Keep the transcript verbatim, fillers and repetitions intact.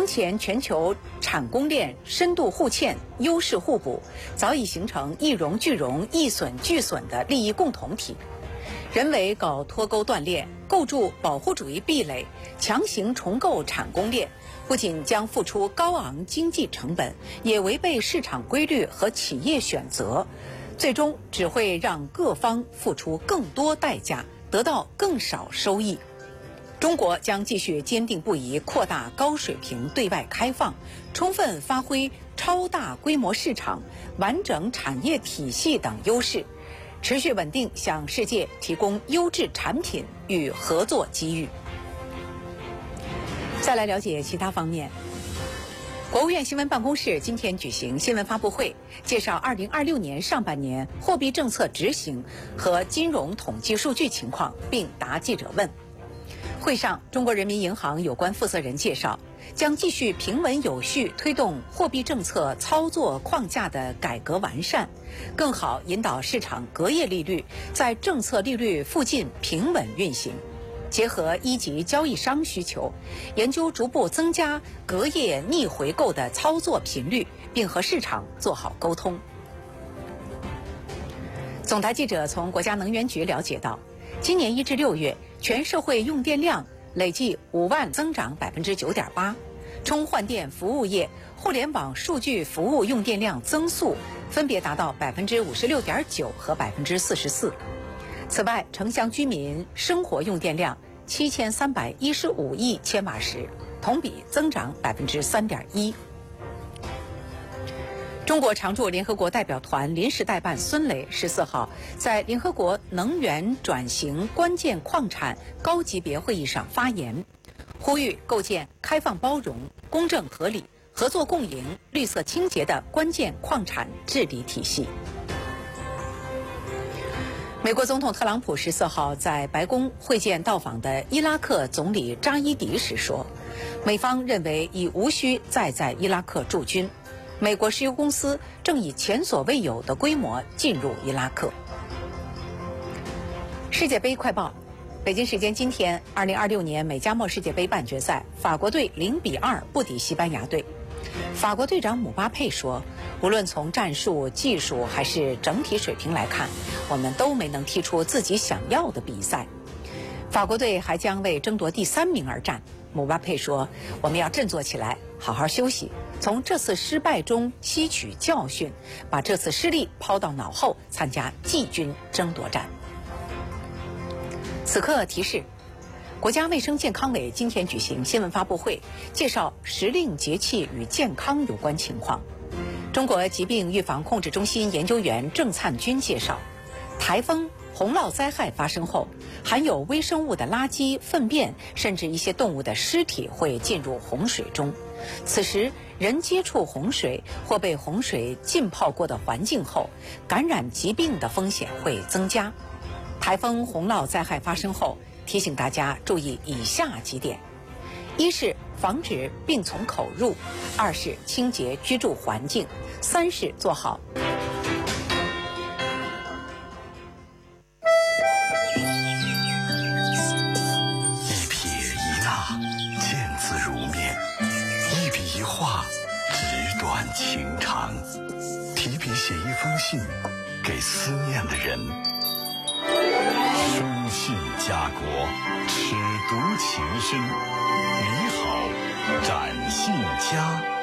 当前全球产供链深度互嵌、优势互补，早已形成一荣俱荣、一损俱损的利益共同体。人为搞脱钩断链，构筑保护主义壁垒，强行重构产供链，不仅将付出高昂经济成本，也违背市场规律和企业选择，最终只会让各方付出更多代价，得到更少收益。中国将继续坚定不移扩大高水平对外开放，充分发挥超大规模市场、完整产业体系等优势，持续稳定向世界提供优质产品与合作机遇。再来了解其他方面。国务院新闻办公室今天举行新闻发布会，介绍二零二六年上半年货币政策执行和金融统计数据情况，并答记者问。会上，中国人民银行有关负责人介绍，将继续平稳有序推动货币政策操作框架的改革完善，更好引导市场隔夜利率在政策利率附近平稳运行，结合一级交易商需求，研究逐步增加隔夜逆回购的操作频率，并和市场做好沟通。总台记者从国家能源局了解到，今年一至六月，全社会用电量累计五万，增长百分之九点八。充换电服务业、互联网数据服务用电量增速分别达到百分之五十六点九和百分之四十四。此外，城乡居民生活用电量七千三百一十五亿千瓦时，同比增长百分之三点一。中国常驻联合国代表团临时代办孙雷十四号在联合国能源转型关键矿产高级别会议上发言，呼吁构建开放包容、公正合理、合作共赢、绿色清洁的关键矿产治理体系。美国总统特朗普十四号在白宫会见到访的伊拉克总理扎伊迪时说，美方认为已无需再在伊拉克驻军。美国石油公司正以前所未有的规模进入伊拉克。世界杯快报，北京时间今天，二零二六年美加墨世界杯半决赛，法国队零比二不敌西班牙队。法国队长姆巴佩说，无论从战术、技术还是整体水平来看，我们都没能踢出自己想要的比赛。法国队还将为争夺第三名而战。姆巴佩说，我们要振作起来，好好休息，从这次失败中吸取教训，把这次失利抛到脑后，参加季军争夺战。此刻提示，国家卫生健康委今天举行新闻发布会，介绍时令节气与健康有关情况。中国疾病预防控制中心研究员郑灿军介绍，台风、洪涝灾害发生后，含有微生物的垃圾、粪便，甚至一些动物的尸体会进入洪水中。此时，人接触洪水或被洪水浸泡过的环境后，感染疾病的风险会增加。台风、洪涝灾害发生后，提醒大家注意以下几点：一是防止病从口入，二是清洁居住环境，三是做好一撇一捺，见字如面；一笔一画，纸短情长。提笔写一封信，给思念的人。书信家国，尺牍情深。你好，展信佳。